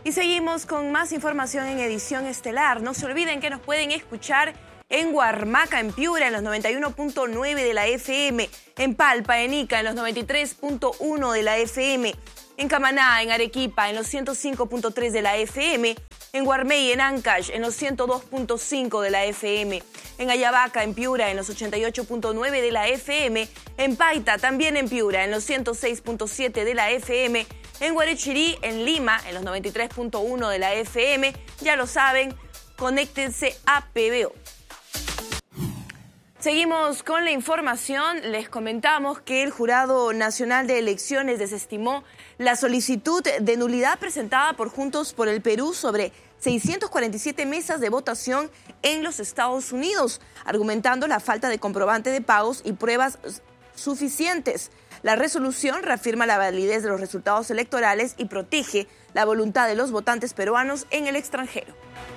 Y seguimos con más información en edición estelar. No se olviden que nos pueden escuchar en Huarmaca, en Piura, en los 91.9 de la FM, en Palpa, en Ica, en los 93.1 de la FM, en Camaná, en Arequipa, en los 105.3 de la FM, en Guarmey, en Ancash, en los 102.5 de la FM, en Ayabaca, en Piura, en los 88.9 de la FM, en Paita, también en Piura, en los 106.7 de la FM, en Guarechirí, en Lima, en los 93.1 de la FM. Ya lo saben, conéctense a PBO. Seguimos con la información. Les comentamos que el Jurado Nacional de Elecciones desestimó la solicitud de nulidad presentada por Juntos por el Perú sobre 647 mesas de votación en los Estados Unidos, argumentando la falta de comprobante de pagos y pruebas suficientes. La resolución reafirma la validez de los resultados electorales y protege la voluntad de los votantes peruanos en el extranjero.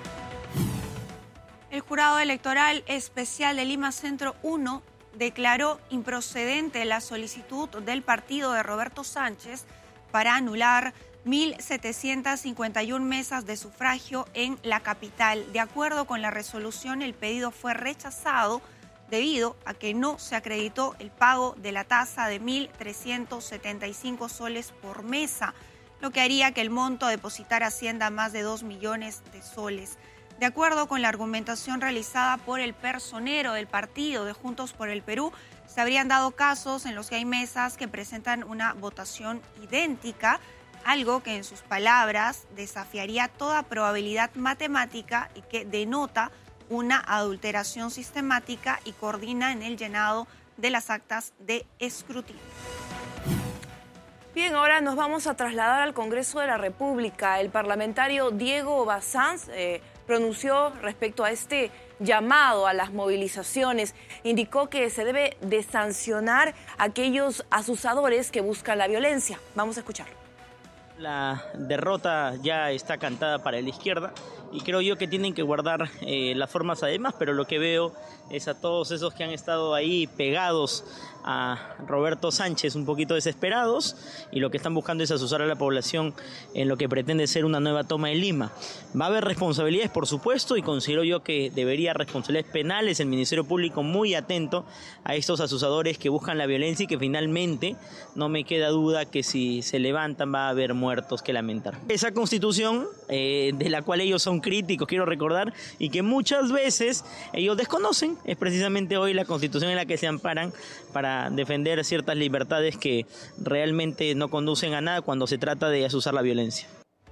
El Jurado Electoral Especial de Lima Centro 1 declaró improcedente la solicitud del partido de Roberto Sánchez para anular 1.751 mesas de sufragio en la capital. De acuerdo con la resolución, el pedido fue rechazado debido a que no se acreditó el pago de la tasa de 1.375 soles por mesa, lo que haría que el monto a depositar ascienda a más de 2 millones de soles. De acuerdo con la argumentación realizada por el personero del partido de Juntos por el Perú, se habrían dado casos en los que hay mesas que presentan una votación idéntica, algo que en sus palabras desafiaría toda probabilidad matemática y que denota una adulteración sistemática y coordina en el llenado de las actas de escrutinio. Bien, ahora nos vamos a trasladar al Congreso de la República. El parlamentario Diego Bazán pronunció respecto a este llamado a las movilizaciones. Indicó que se debe de sancionar a aquellos asusadores que buscan la violencia. Vamos a escucharlo. La derrota ya está cantada para la izquierda y creo yo que tienen que guardar las formas además, pero lo que veo es a todos esos que han estado ahí pegados a Roberto Sánchez un poquito desesperados y lo que están buscando es asusar a la población en lo que pretende ser una nueva toma de Lima. Va a haber responsabilidades, por supuesto, y considero yo que debería responsabilidades penales, el Ministerio Público muy atento a estos asusadores que buscan la violencia y que finalmente no me queda duda que si se levantan va a haber muertos que lamentar. Esa constitución de la cual ellos son críticos, quiero recordar, y que muchas veces ellos desconocen, es precisamente hoy la constitución en la que se amparan para defender ciertas libertades que realmente no conducen a nada cuando se trata de asusar la violencia.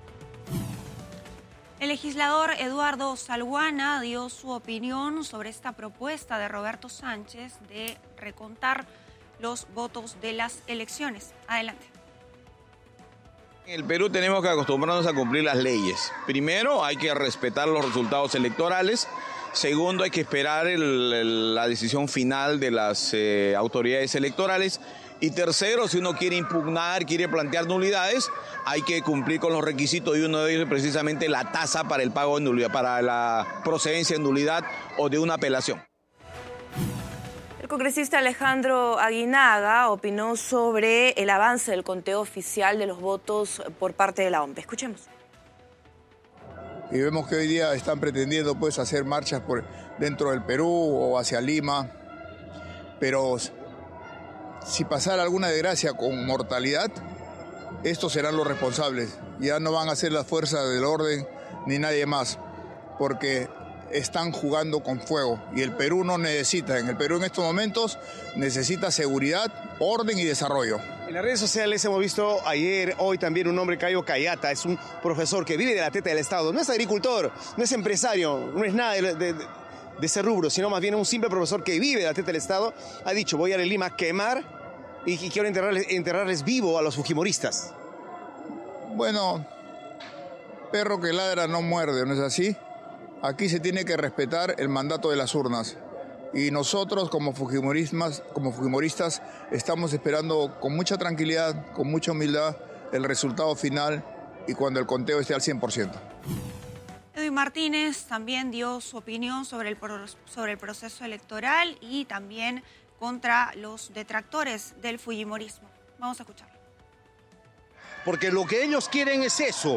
El legislador Eduardo Salguana dio su opinión sobre esta propuesta de Roberto Sánchez de recontar los votos de las elecciones. Adelante. En el Perú tenemos que acostumbrarnos a cumplir las leyes. Primero, hay que respetar los resultados electorales. Segundo, hay que esperar la decisión final de las autoridades electorales. Y tercero, si uno quiere impugnar, quiere plantear nulidades, hay que cumplir con los requisitos y uno de ellos es precisamente la tasa para el pago de nulidad, para la procedencia de nulidad o de una apelación. El congresista Alejandro Aguinaga opinó sobre el avance del conteo oficial de los votos por parte de la OMP. Escuchemos. Y vemos que hoy día están pretendiendo pues hacer marchas dentro del Perú o hacia Lima, pero si pasara alguna desgracia con mortalidad, estos serán los responsables. Ya no van a ser las fuerzas del orden ni nadie más, porque están jugando con fuego y el Perú no necesita. En el Perú en estos momentos necesita seguridad, orden y desarrollo. En las redes sociales hemos visto ayer, hoy también un hombre, Cayo Cayata, es un profesor que vive de la teta del Estado, no es agricultor, no es empresario, no es nada de ese rubro, sino más bien un simple profesor que vive de la teta del Estado, ha dicho, voy a ir a Lima a quemar y quiero enterrarles vivo a los fujimoristas. Bueno, perro que ladra no muerde, ¿no es así? Aquí se tiene que respetar el mandato de las urnas. Y nosotros como fujimoristas estamos esperando con mucha tranquilidad, con mucha humildad, el resultado final y cuando el conteo esté al 100%. Edwin Martínez también dio su opinión sobre el proceso electoral y también contra los detractores del fujimorismo. Vamos a escucharlo. Porque lo que ellos quieren es eso,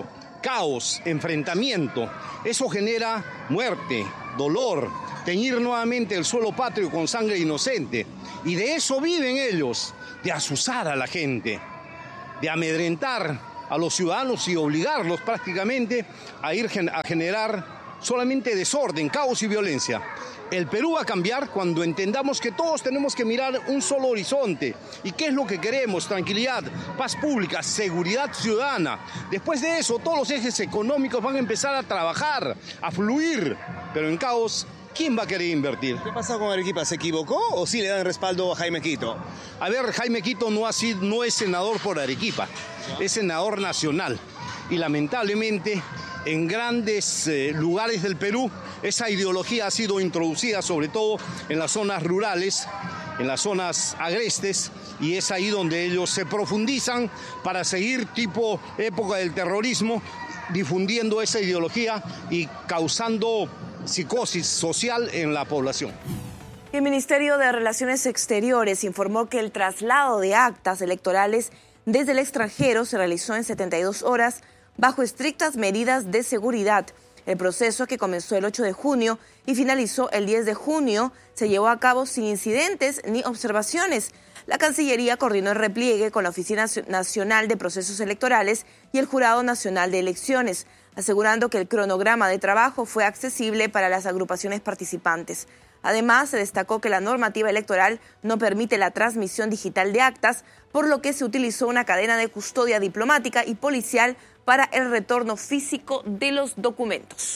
caos, enfrentamiento. Eso genera muerte, dolor, teñir nuevamente el suelo patrio con sangre inocente. Y de eso viven ellos, de azuzar a la gente, de amedrentar a los ciudadanos y obligarlos prácticamente a ir a generar solamente desorden, caos y violencia. El Perú va a cambiar cuando entendamos que todos tenemos que mirar un solo horizonte. ¿Y qué es lo que queremos? Tranquilidad, paz pública, seguridad ciudadana. Después de eso, todos los ejes económicos van a empezar a trabajar, a fluir. Pero en caos, ¿quién va a querer invertir? ¿Qué pasa con Arequipa? ¿Se equivocó o sí le dan respaldo a Jaime Quito? A ver, Jaime Quito no es senador por Arequipa, es senador nacional. Y lamentablemente, en grandes lugares del Perú, esa ideología ha sido introducida sobre todo en las zonas rurales, en las zonas agrestes, y es ahí donde ellos se profundizan para seguir tipo época del terrorismo, difundiendo esa ideología y causando psicosis social en la población. El Ministerio de Relaciones Exteriores informó que el traslado de actas electorales desde el extranjero se realizó en 72 horas bajo estrictas medidas de seguridad. El proceso, que comenzó el 8 de junio y finalizó el 10 de junio, se llevó a cabo sin incidentes ni observaciones. La Cancillería coordinó el repliegue con la Oficina Nacional de Procesos Electorales y el Jurado Nacional de Elecciones, asegurando que el cronograma de trabajo fue accesible para las agrupaciones participantes. Además, se destacó que la normativa electoral no permite la transmisión digital de actas, por lo que se utilizó una cadena de custodia diplomática y policial para el retorno físico de los documentos.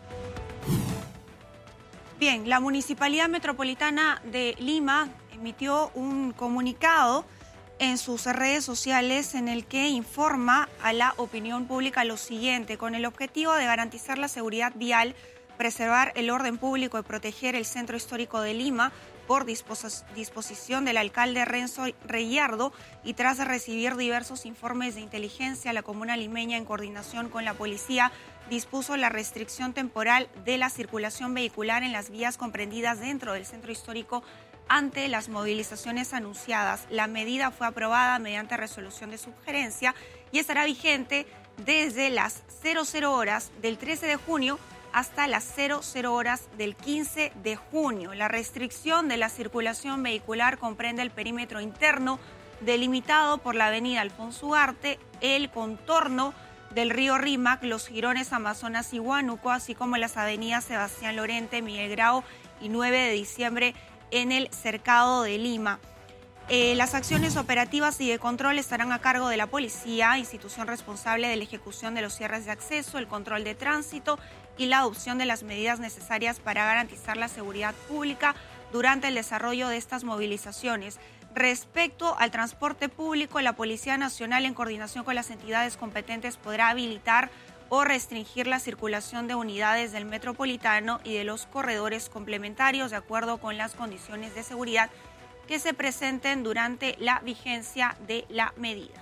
Bien, la Municipalidad Metropolitana de Lima emitió un comunicado en sus redes sociales en el que informa a la opinión pública lo siguiente: con el objetivo de garantizar la seguridad vial, preservar el orden público y proteger el centro histórico de Lima, por disposición del alcalde Renzo Reyardo y tras recibir diversos informes de inteligencia, la comuna limeña, en coordinación con la policía, dispuso la restricción temporal de la circulación vehicular en las vías comprendidas dentro del centro histórico ante las movilizaciones anunciadas. La medida fue aprobada mediante resolución de sugerencia y estará vigente desde las 00 horas del 13 de junio hasta las 00 horas del 15 de junio. La restricción de la circulación vehicular comprende el perímetro interno delimitado por la avenida Alfonso Ugarte, el contorno del río Rímac, los jirones Amazonas y Huánuco, así como las avenidas Sebastián Lorente, Miguel Grau y 9 de diciembre en el cercado de Lima. Las acciones operativas y de control estarán a cargo de la policía, institución responsable de la ejecución de los cierres de acceso, el control de tránsito y la adopción de las medidas necesarias para garantizar la seguridad pública durante el desarrollo de estas movilizaciones. Respecto al transporte público, la Policía Nacional, en coordinación con las entidades competentes, podrá habilitar o restringir la circulación de unidades del metropolitano y de los corredores complementarios de acuerdo con las condiciones de seguridad que se presenten durante la vigencia de la medida.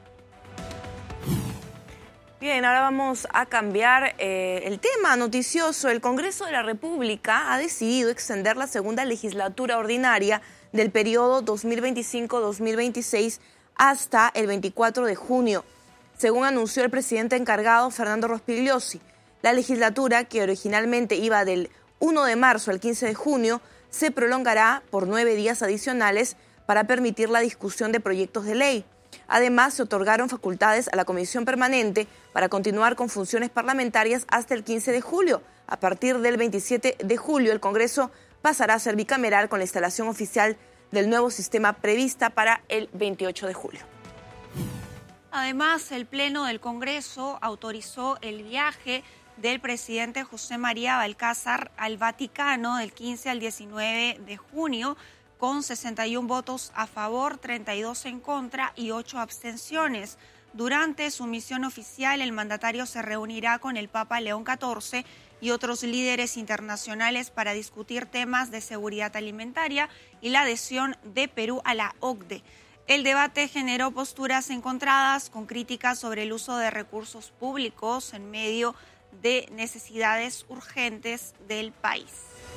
Bien, ahora vamos a cambiar el tema noticioso. El Congreso de la República ha decidido extender la segunda legislatura ordinaria del periodo 2025-2026 hasta el 24 de junio, según anunció el presidente encargado Fernando Rospigliosi. La legislatura, que originalmente iba del 1 de marzo al 15 de junio, se prolongará por 9 días adicionales para permitir la discusión de proyectos de ley. Además, se otorgaron facultades a la Comisión Permanente para continuar con funciones parlamentarias hasta el 15 de julio. A partir del 27 de julio, el Congreso pasará a ser bicameral con la instalación oficial del nuevo sistema prevista para el 28 de julio. Además, el Pleno del Congreso autorizó el viaje del presidente José María Balcázar al Vaticano del 15 al 19 de junio, con 61 votos a favor, 32 en contra y 8 abstenciones. Durante su misión oficial, el mandatario se reunirá con el Papa León XIV y otros líderes internacionales para discutir temas de seguridad alimentaria y la adhesión de Perú a la OCDE. El debate generó posturas encontradas, con críticas sobre el uso de recursos públicos en medio de necesidades urgentes del país.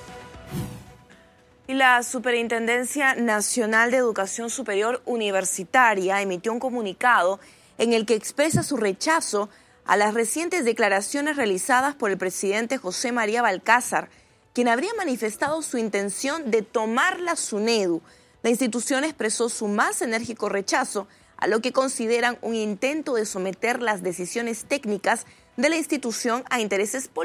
Y la Superintendencia Nacional de Educación Superior Universitaria emitió un comunicado en el que expresa su rechazo a las recientes declaraciones realizadas por el presidente José María Balcázar, quien habría manifestado su intención de tomar la SUNEDU. La institución expresó su más enérgico rechazo a lo que consideran un intento de someter las decisiones técnicas de la institución a intereses políticos.